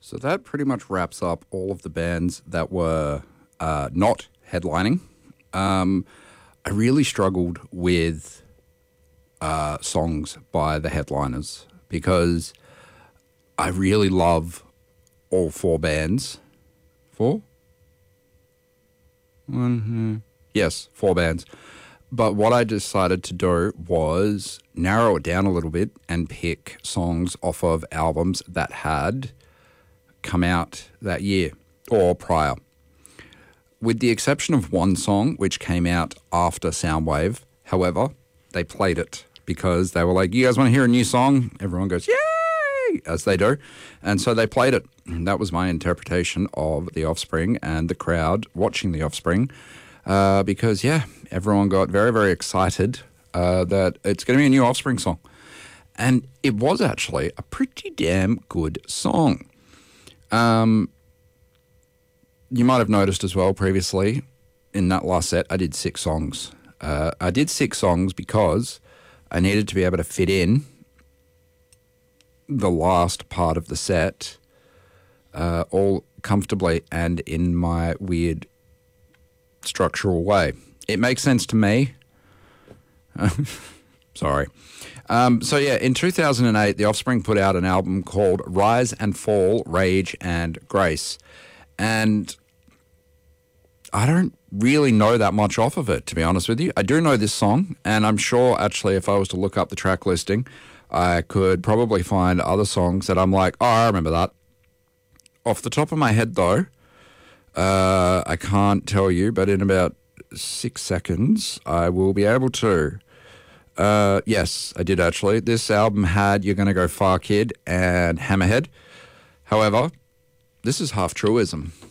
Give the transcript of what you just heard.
So that pretty much wraps up all of the bands that were not headlining. I really struggled with songs by the headliners because I really love all four bands. Four? Yes, four bands. But what I decided to do was narrow it down a little bit and pick songs off of albums that had come out that year or prior. With the exception of one song, which came out after Soundwave. However, they played it because they were like, you guys want to hear a new song? Everyone goes, yay, as they do. And so they played it. And that was my interpretation of The Offspring and the crowd watching The Offspring because, everyone got very, very excited that it's going to be a new Offspring song. And it was actually a pretty damn good song. You might have noticed as well previously in that last set, I did 6 songs. I did 6 songs because I needed to be able to fit in the last part of the set all comfortably and in my weird structural way. It makes sense to me. Sorry. In 2008, The Offspring put out an album called Rise and Fall, Rage and Grace. And I don't really know that much off of it, to be honest with you. I do know this song, and I'm sure, actually, if I was to look up the track listing, I could probably find other songs that I'm like, oh, I remember that. Off the top of my head, though, I can't tell you, but in about 6 seconds, I will be able to. Yes, I did actually. This album had You're Gonna Go Far Kid and Hammerhead. However, this is half truism.